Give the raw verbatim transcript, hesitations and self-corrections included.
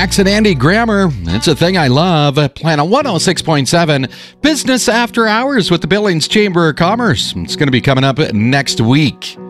Max and Andy Grammer. It's a thing I love. Planet one oh six point seven. Business After Hours with the Billings Chamber of Commerce. It's going to be coming up next week.